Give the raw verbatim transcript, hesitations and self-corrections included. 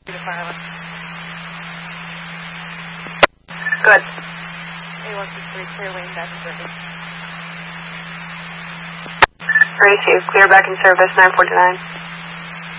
Good. A one six three, clear lane back in service. three two, clear back in service, nine forty-nine.